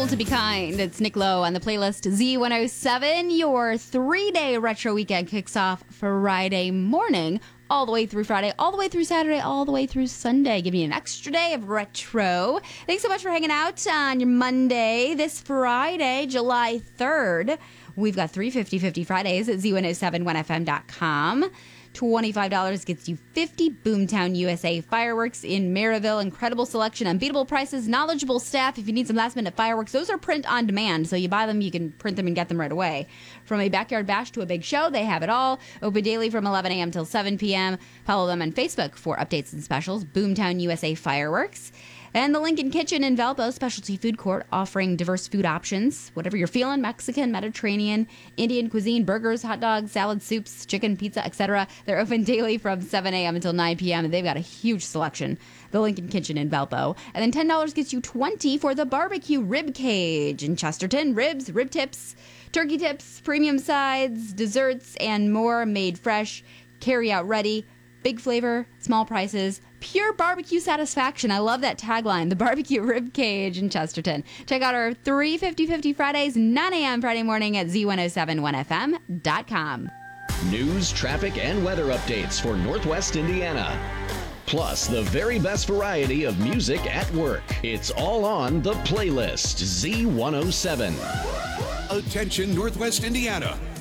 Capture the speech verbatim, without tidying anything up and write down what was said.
Cruel to Be Kind. It's Nick Lowe on the playlist Z one oh seven. Your three-day retro weekend kicks off Friday morning, all the way through Friday, all the way through Saturday, all the way through Sunday, giving you an extra day of retro. Thanks so much for hanging out on your Monday. This Friday, July third, we've got three fifty fifty Fridays at Z one oh seven one F M dot com. twenty-five dollars gets you fifty Boomtown U S A fireworks in Maryville. Incredible selection, unbeatable prices, knowledgeable staff. If you need some last minute fireworks, those are print on demand. So you buy them, you can print them and get them right away. From a backyard bash to a big show, they have it all. Open daily from eleven a.m. till seven p.m. Follow them on Facebook for updates and specials. Boomtown U S A Fireworks. And the Lincoln Kitchen in Valpo, specialty food court, offering diverse food options. Whatever you're feeling, Mexican, Mediterranean, Indian cuisine, burgers, hot dogs, salad, soups, chicken, pizza, et cetera. They're open daily from seven a.m. until nine p.m. and they've got a huge selection. The Lincoln Kitchen in Valpo. And then ten dollars gets you twenty dollars for the barbecue rib cage in Chesterton. Ribs, rib tips, turkey tips, premium sides, desserts, and more made fresh, carry out ready. Big flavor, small prices, pure barbecue satisfaction. I love that tagline, the barbecue rib cage in Chesterton. Check out our three fifty fifty Fridays, nine a.m. Friday morning at Z one oh seven one F M dot com. News, traffic, and weather updates for Northwest Indiana. Plus, the very best variety of music at work. It's all on the playlist Z one oh seven. Attention Northwest Indiana.